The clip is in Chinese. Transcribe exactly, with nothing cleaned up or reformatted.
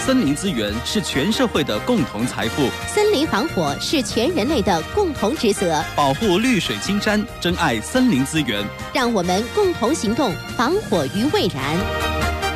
森林资源是全社会的共同财富， 森林防火是全人类的共同职责。 保护绿水青山，珍爱森林资源， 让我们共同行动，防火于未然。